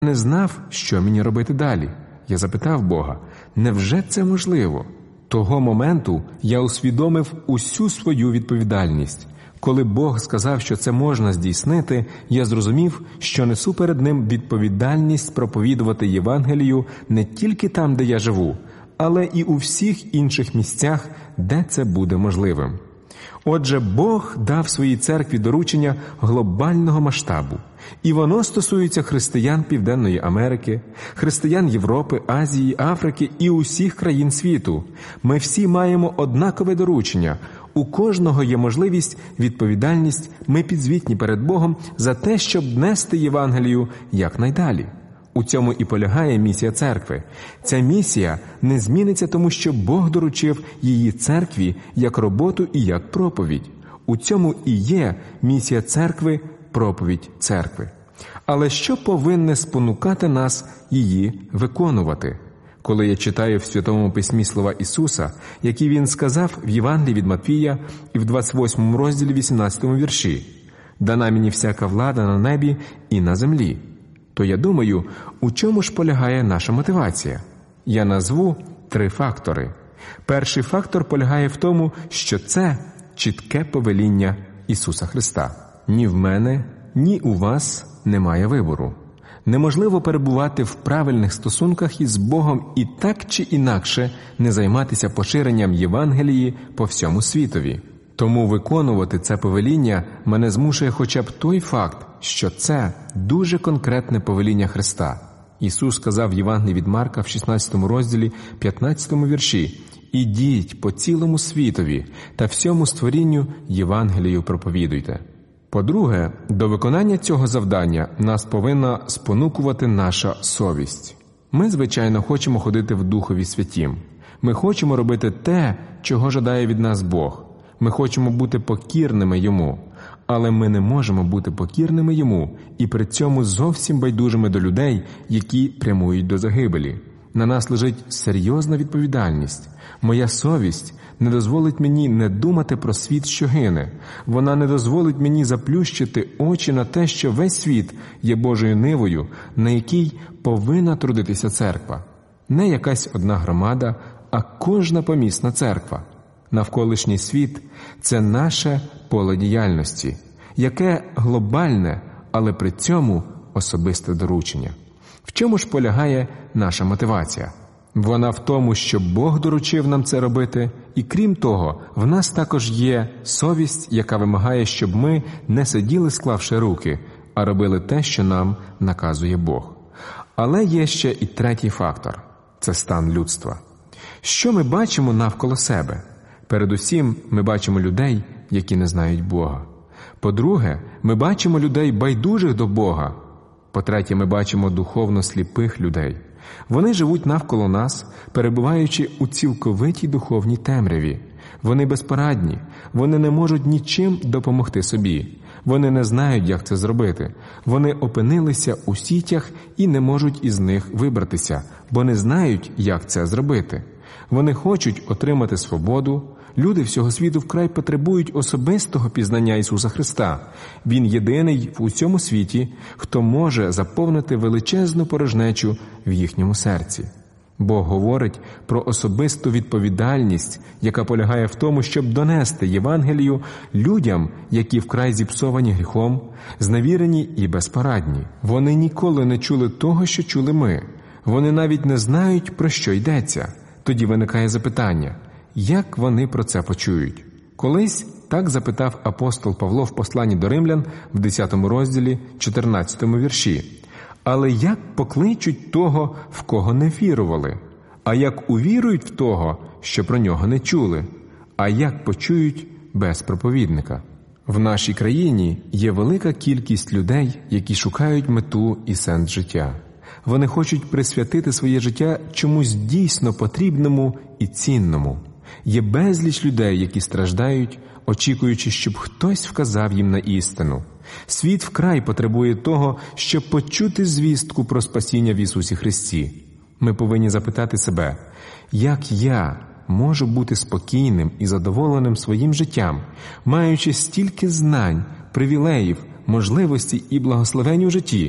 не знав, що мені робити далі. Я запитав Бога, невже це можливо? Того моменту я усвідомив усю свою відповідальність. Коли Бог сказав, що це можна здійснити, я зрозумів, що несу перед Ним відповідальність проповідувати Євангелію не тільки там, де я живу, але і у всіх інших місцях, де це буде можливим. Отже, Бог дав своїй церкві доручення глобального масштабу. І воно стосується християн Південної Америки, християн Європи, Азії, Африки і усіх країн світу. Ми всі маємо однакове доручення. У кожного є можливість, відповідальність, ми підзвітні перед Богом за те, щоб нести Євангелію якнайдалі. У цьому і полягає місія церкви. Ця місія не зміниться, тому що Бог доручив її церкві як роботу і як проповідь. У цьому і є місія церкви, проповідь церкви. Але що повинне спонукати нас її виконувати? Коли я читаю в Святому Письмі слова Ісуса, які Він сказав в Євангелії від Матвія і в 28 розділі 18 вірші: «Дана мені всяка влада на небі і на землі», то я думаю, у чому ж полягає наша мотивація? Я назву 3 фактори. Перший фактор полягає в тому, що це чітке повеління Ісуса Христа. Ні в мене, ні у вас немає вибору. Неможливо перебувати в правильних стосунках із Богом і так чи інакше не займатися поширенням Євангелії по всьому світові. Тому виконувати це повеління мене змушує хоча б той факт, що це дуже конкретне повеління Христа. Ісус сказав в Євангелії від Марка в 16 розділі 15 вірші: «Ідіть по цілому світові та всьому створінню Євангелію проповідуйте». По-друге, до виконання цього завдання нас повинна спонукувати наша совість. Ми, звичайно, хочемо ходити в Духові Святім. Ми хочемо робити те, чого жадає від нас Бог. Ми хочемо бути покірними Йому. Але ми не можемо бути покірними Йому і при цьому зовсім байдужими до людей, які прямують до загибелі. На нас лежить серйозна відповідальність. Моя совість не дозволить мені не думати про світ, що гине. Вона не дозволить мені заплющити очі на те, що весь світ є Божою нивою, на якій повинна трудитися церква. Не якась одна громада, а кожна помісна церква. Навколишній світ – це наше поле діяльності, яке глобальне, але при цьому особисте доручення. В чому ж полягає наша мотивація? Вона в тому, що Бог доручив нам це робити, і крім того, в нас також є совість, яка вимагає, щоб ми не сиділи, склавши руки, а робили те, що нам наказує Бог. Але є ще і третій фактор – це стан людства. Що ми бачимо навколо себе? Передусім, ми бачимо людей, які не знають Бога. По-друге, ми бачимо людей байдужих до Бога. По-третє, ми бачимо духовно сліпих людей. Вони живуть навколо нас, перебуваючи у цілковитій духовній темряві. Вони безпорадні, вони не можуть нічим допомогти собі. Вони не знають, як це зробити. Вони опинилися у сітях і не можуть із них вибратися, бо не знають, як це зробити. Вони хочуть отримати свободу. Люди всього світу вкрай потребують особистого пізнання Ісуса Христа. Він єдиний в усьому світі, хто може заповнити величезну порожнечу в їхньому серці. Бог говорить про особисту відповідальність, яка полягає в тому, щоб донести Євангелію людям, які вкрай зіпсовані гріхом, зневірені і безпорадні. Вони ніколи не чули того, що чули ми. Вони навіть не знають, про що йдеться. Тоді виникає запитання – як вони про це почують? Колись так запитав апостол Павло в посланні до Римлян в 10 розділі 14 вірші. «Але як покличуть того, в кого не вірували? А як увірують в того, що про нього не чули? А як почують без проповідника?» В нашій країні є велика кількість людей, які шукають мету і сенс життя. Вони хочуть присвятити своє життя чомусь дійсно потрібному і цінному. Є безліч людей, які страждають, очікуючи, щоб хтось вказав їм на істину. Світ вкрай потребує того, щоб почути звістку про спасіння в Ісусі Христі. Ми повинні запитати себе, як я можу бути спокійним і задоволеним своїм життям, маючи стільки знань, привілеїв, можливостей і благословень у житті,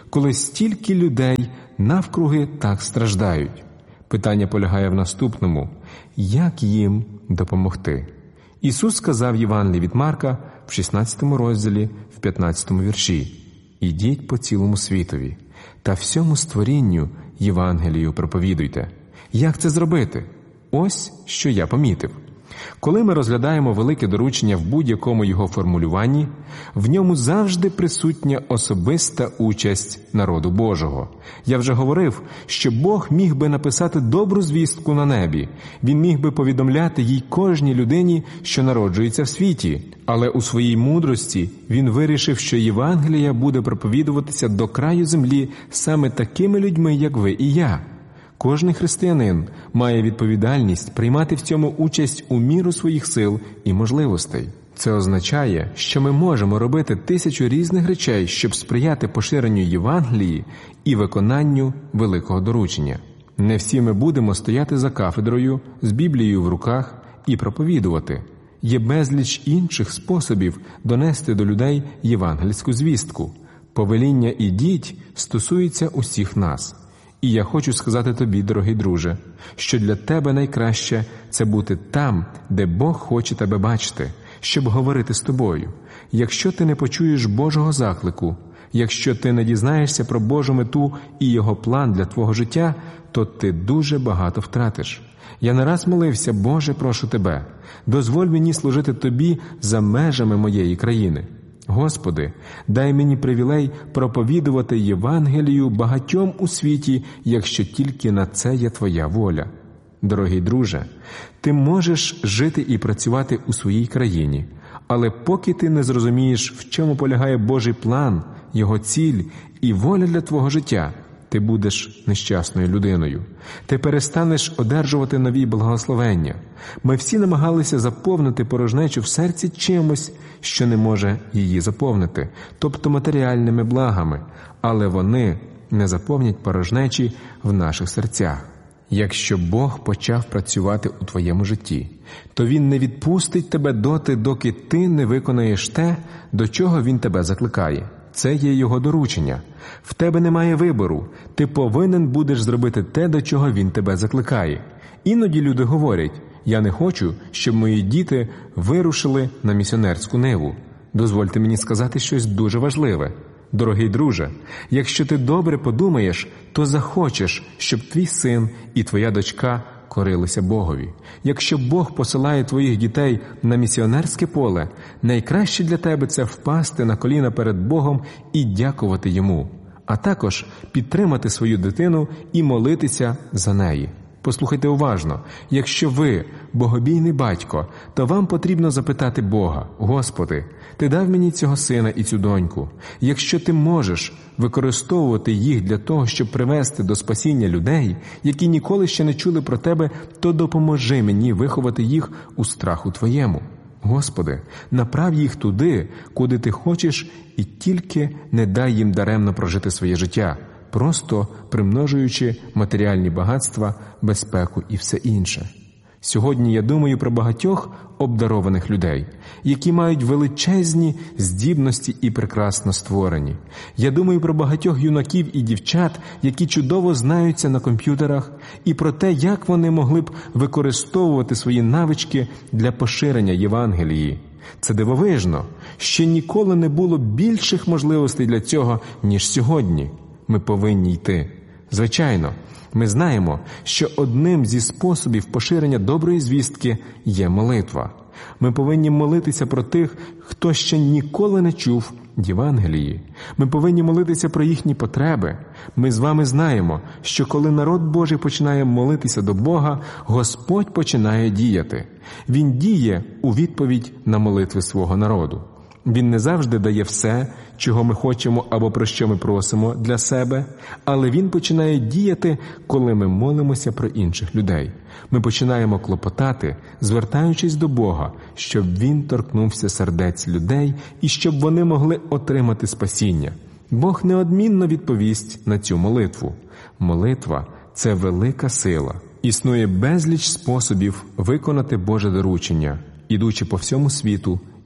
коли стільки людей навкруги так страждають? Питання полягає в наступному: як їм допомогти? Ісус сказав в Євангелії від Марка в 16 розділі, в 15 вірші: «Ідіть по цілому світові та всьому створінню Євангелію проповідуйте». Як це зробити? Ось що я помітив. Коли ми розглядаємо велике доручення в будь-якому його формулюванні, в ньому завжди присутня особиста участь народу Божого. Я вже говорив, що Бог міг би написати добру звістку на небі. Він міг би повідомляти їй кожній людині, що народжується в світі. Але у своїй мудрості Він вирішив, що Євангелія буде проповідуватися до краю землі саме такими людьми, як ви і я. Кожний християнин має відповідальність приймати в цьому участь у міру своїх сил і можливостей. Це означає, що ми можемо робити 1000 різних речей, щоб сприяти поширенню Євангелії і виконанню великого доручення. Не всі ми будемо стояти за кафедрою з Біблією в руках і проповідувати. Є безліч інших способів донести до людей євангельську звістку. Повеління «ідіть» стосується усіх нас. І я хочу сказати тобі, дорогий друже, що для тебе найкраще – це бути там, де Бог хоче тебе бачити, щоб говорити з тобою. Якщо ти не почуєш Божого заклику, якщо ти не дізнаєшся про Божу мету і Його план для твого життя, то ти дуже багато втратиш. Я не раз молився: Боже, прошу тебе, дозволь мені служити тобі за межами моєї країни. Господи, дай мені привілей проповідувати Євангелію багатьом у світі, якщо тільки на це є Твоя воля. Дорогий друже, ти можеш жити і працювати у своїй країні, але поки ти не зрозумієш, в чому полягає Божий план, Його ціль і воля для твого життя, ти будеш нещасною людиною. Ти перестанеш одержувати нові благословення. Ми всі намагалися заповнити порожнечу в серці чимось, що не може її заповнити, тобто матеріальними благами, але вони не заповнять порожнечі в наших серцях. Якщо Бог почав працювати у твоєму житті, то Він не відпустить тебе доти, доки ти не виконаєш те, до чого Він тебе закликає. Це є Його доручення. В тебе немає вибору. Ти повинен будеш зробити те, до чого Він тебе закликає. Іноді люди говорять: «Я не хочу, щоб мої діти вирушили на місіонерську ниву». Дозвольте мені сказати щось дуже важливе. Дорогий друже, якщо ти добре подумаєш, то захочеш, щоб твій син і твоя дочка корилися Богові. Якщо Бог посилає твоїх дітей на місіонерське поле, найкраще для тебе – це впасти на коліна перед Богом і дякувати Йому, а також підтримати свою дитину і молитися за неї. Послухайте уважно. Якщо ви богобійний батько, то вам потрібно запитати Бога: «Господи, Ти дав мені цього сина і цю доньку. Якщо Ти можеш використовувати їх для того, щоб привести до спасіння людей, які ніколи ще не чули про Тебе, то допоможи мені виховати їх у страху Твоєму. Господи, направ їх туди, куди Ти хочеш, і тільки не дай їм даремно прожити своє життя, просто примножуючи матеріальні багатства, безпеку і все інше». Сьогодні я думаю про багатьох обдарованих людей, які мають величезні здібності і прекрасно створені. Я думаю про багатьох юнаків і дівчат, які чудово знаються на комп'ютерах, і про те, як вони могли б використовувати свої навички для поширення Євангелії. Це дивовижно. Ще ніколи не було більших можливостей для цього, ніж сьогодні. Ми повинні йти. Звичайно, ми знаємо, що одним зі способів поширення доброї звістки є молитва. Ми повинні молитися про тих, хто ще ніколи не чув Євангелії. Ми повинні молитися про їхні потреби. Ми з вами знаємо, що коли народ Божий починає молитися до Бога, Господь починає діяти. Він діє у відповідь на молитви свого народу. Він не завжди дає все, чого ми хочемо або про що ми просимо для себе, але Він починає діяти, коли ми молимося про інших людей. Ми починаємо клопотати, звертаючись до Бога, щоб Він торкнувся сердець людей і щоб вони могли отримати спасіння. Бог неодмінно відповість на цю молитву. Молитва – це велика сила. Існує безліч способів виконати Боже доручення, ідучи по всьому світу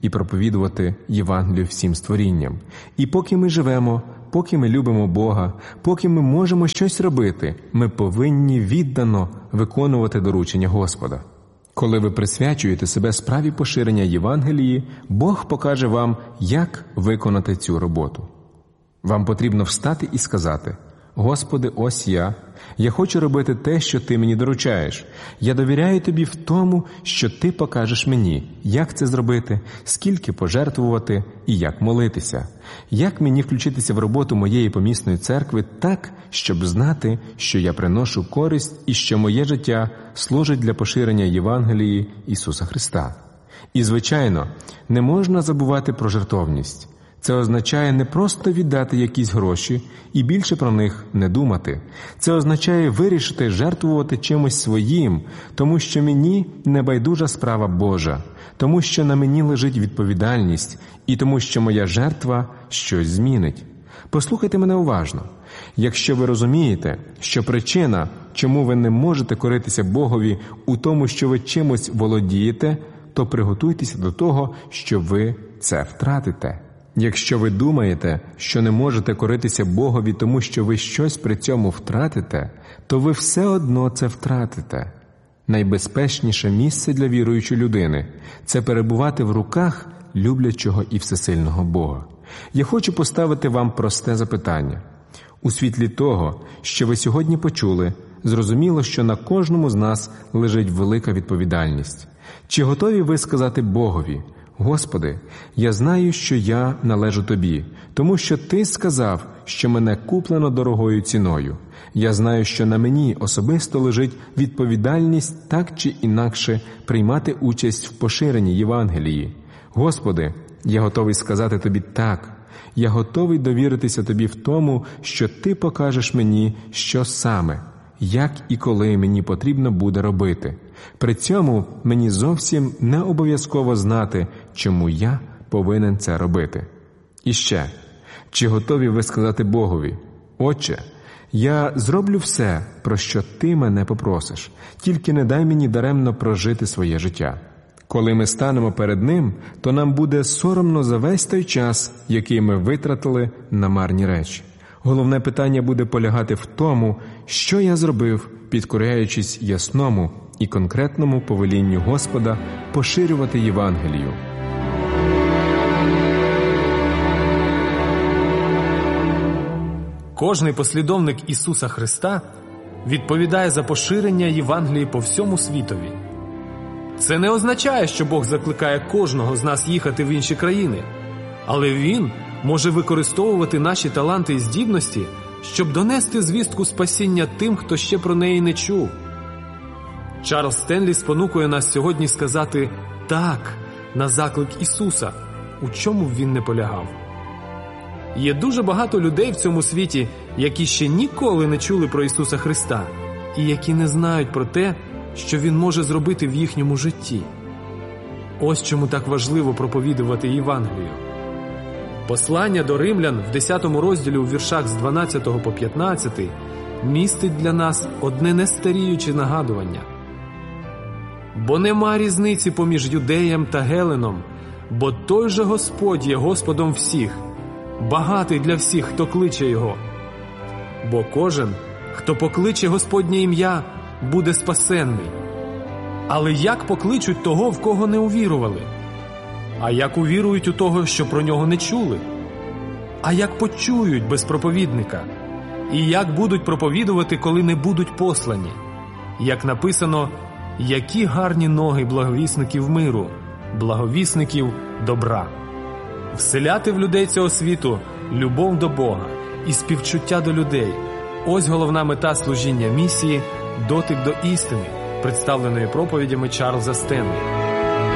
і проповідувати Євангелію всім створінням. І поки ми живемо, поки ми любимо Бога, поки ми можемо щось робити, ми повинні віддано виконувати доручення Господа. Коли ви присвячуєте себе справі поширення Євангелії, Бог покаже вам, як виконати цю роботу. Вам потрібно встати і сказати: «Господи, ось я хочу робити те, що Ти мені доручаєш. Я довіряю Тобі в тому, що Ти покажеш мені, як це зробити, скільки пожертвувати і як молитися, як мені включитися в роботу моєї помісної церкви так, щоб знати, що я приношу користь і що моє життя служить для поширення Євангелії Ісуса Христа». І, звичайно, не можна забувати про жертовність. Це означає не просто віддати якісь гроші і більше про них не думати. Це означає вирішити жертвувати чимось своїм, тому що мені не байдужа справа Божа, тому що на мені лежить відповідальність і тому що моя жертва щось змінить. Послухайте мене уважно. Якщо ви розумієте, що причина, чому ви не можете коритися Богові у тому, що ви чимось володієте, то приготуйтеся до того, що ви це втратите. Якщо ви думаєте, що не можете коритися Богові, тому що ви щось при цьому втратите, то ви все одно це втратите. Найбезпечніше місце для віруючої людини – це перебувати в руках люблячого і всесильного Бога. Я хочу поставити вам просте запитання. У світлі того, що ви сьогодні почули, зрозуміло, що на кожному з нас лежить велика відповідальність. Чи готові ви сказати Богові: «Господи, я знаю, що я належу Тобі, тому що Ти сказав, що мене куплено дорогою ціною. Я знаю, що на мені особисто лежить відповідальність так чи інакше приймати участь в поширенні Євангелії. Господи, я готовий сказати Тобі так. Я готовий довіритися Тобі в тому, що Ти покажеш мені, що саме, як і коли мені потрібно буде робити. При цьому мені зовсім не обов'язково знати, чому я повинен це робити». І ще, чи готові ви сказати Богові: «Отче, я зроблю все, про що Ти мене попросиш, тільки не дай мені даремно прожити своє життя». Коли ми станемо перед Ним, то нам буде соромно за весь той час, який ми витратили на марні речі. Головне питання буде полягати в тому, що я зробив, підкоряючись ясному і конкретному повелінню Господа поширювати Євангелію. Кожний послідовник Ісуса Христа відповідає за поширення Євангелії по всьому світові. Це не означає, що Бог закликає кожного з нас їхати в інші країни, але Він може використовувати наші таланти і здібності, щоб донести звістку спасіння тим, хто ще про неї не чув. Чарльз Стенлі спонукує нас сьогодні сказати «так» на заклик Ісуса, у чому б він не полягав. Є дуже багато людей в цьому світі, які ще ніколи не чули про Ісуса Христа і які не знають про те, що Він може зробити в їхньому житті. Ось чому так важливо проповідувати Євангелію. Послання до римлян в 10 розділі у віршах з 12 по 15 містить для нас одне нестаріюче нагадування. «Бо нема різниці поміж юдеєм та геленом, бо той же Господь є Господом всіх, багатий для всіх, хто кличе Його. Бо кожен, хто покличе Господнє ім'я, буде спасенний. Але як покличуть того, в кого не увірували? А як увірують у того, що про нього не чули? А як почують без проповідника? І як будуть проповідувати, коли не будуть послані? Як написано, які гарні ноги благовісників миру, благовісників добра». Вселяти в людей цього світу любов до Бога і співчуття до людей – ось головна мета служіння місії «Дотик до істини», представленої проповідями Чарльза Стенлі.